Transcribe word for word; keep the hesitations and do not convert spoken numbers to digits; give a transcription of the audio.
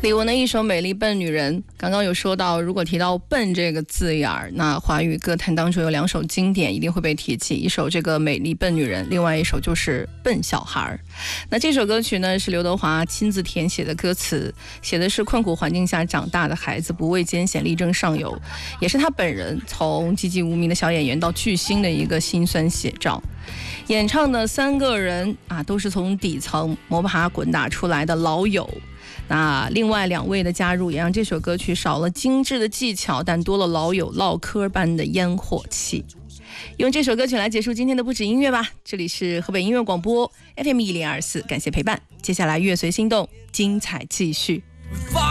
李玟的一首《美丽笨女人》，刚刚有说到，如果提到笨这个字眼儿，那华语歌坛当中有两首经典一定会被提起，一首这个《美丽笨女人》，另外一首就是《笨小孩》。那这首歌曲呢是刘德华亲自填写的歌词，写的是困苦环境下长大的孩子不畏艰险力争上游，也是他本人从籍籍无名的小演员到巨星的一个辛酸写照。演唱的三个人啊，都是从底层摸爬滚打出来的老友。那另外两位的加入也让这首歌曲少了精致的技巧，但多了老友唠嗑般的烟火气。用这首歌曲来结束今天的不止音乐吧。这里是河北音乐广播 F M 一零二四，感谢陪伴。接下来乐随心动，精彩继续。